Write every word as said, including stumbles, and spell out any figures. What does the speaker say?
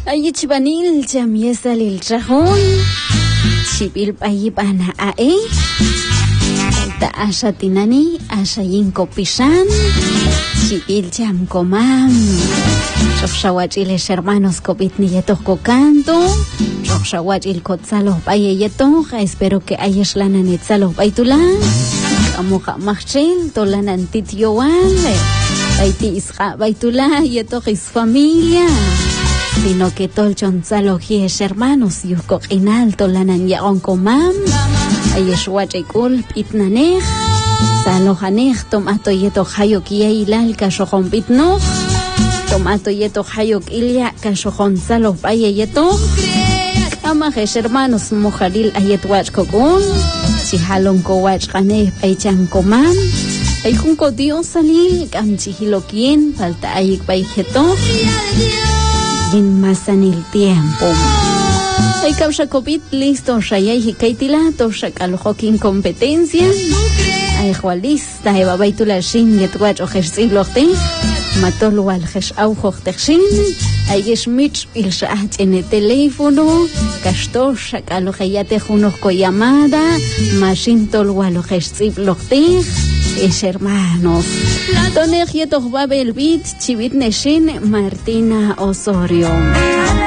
Ay chibanil chamiesa lil chajón. Chibil payipana ae. Ta asha tinani asha yinko pishan. Chibil cham komam. Roxawachil hermanos kopit niyetos kokanto. Roxawachil kotzalos payeyetos. Espero que hayas lana netzalos paitulan. Amuja machil tolanan titiowan. Baiti isqa baitula yetos is familia. Sino que tolchon tzalogies hermanos yuko inal tolanan yaon komam. Ayeshwachikul pitnanej. Salojanej tomato yeto hayok yeilal kashojon pitno. Tomato yeto hayok ilya kashojon salo paye yeto. Amajes hermanos mojaril ayetwach kokun. Si halon kowach kane paichan komam. Ay junko Dios salil kamchihilo quien falta ayik paijeto. Yin masanil tiempo. Ay causa COVID listo shayay hikaitila tosha kalojokin competencia. Ay jualista eva baitula shin yetwach ojersin lochte. Matol wal jesh aujo techshin. Ay yeshmich il shaach en el teléfono. Kastosha kalojayate junos ko llamada. Mashin tol wal ojersin lochte. Es hermanos. Tonej yetos babel bit chivit neshin Martina Osorio.